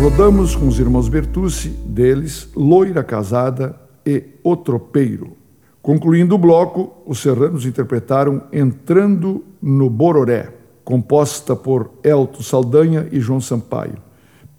Rodamos com os irmãos Bertucci, deles Loira Casada e O Tropeiro. Concluindo o bloco, os serranos interpretaram Entrando no Bororé, composta por Elto Saldanha e João Sampaio.